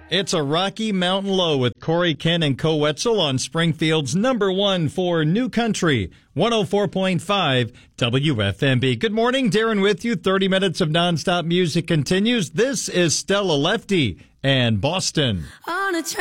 It's a Rocky Mountain Low with Corey, Ken, and Co Wetzel on Springfield's number one for New Country, 104.5 WFMB. Good morning, Darren with you. 30 minutes of nonstop music continues. This is Stella Lefty and Boston.